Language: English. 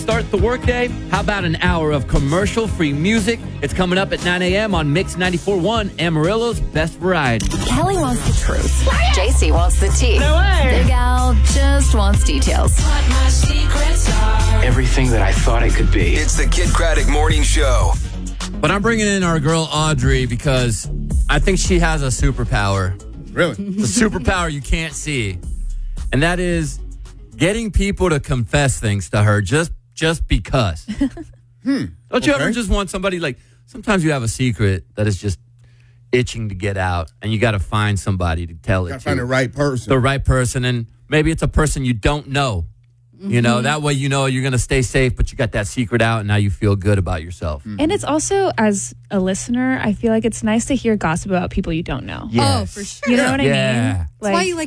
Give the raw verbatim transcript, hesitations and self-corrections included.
start the workday? How about an hour of commercial-free music? It's coming up at nine a.m. on Mix ninety-four point one, Amarillo's best variety. Kelly wants the truth. J C wants the tea. No way. Big Al just wants details. What my secrets are. Everything that I thought I could be. It's the Kid Craddock Morning Show. But I'm bringing in our girl Audrey because I think she has a superpower. Really? The superpower you can't see. And that is getting people to confess things to her just just because. Hmm. Don't you Okay. ever just want somebody, like, sometimes you have a secret that is just itching to get out, and you got to find somebody to tell it Gotta to. find the right person. The right person, and maybe it's a person you don't know. You know, that way you know you're going to stay safe, but you got that secret out, and now you feel good about yourself. And it's also, as a listener, I feel like it's nice to hear gossip about people you don't know. Yes. Oh, for sure. You know what I Yeah. mean? That's why you like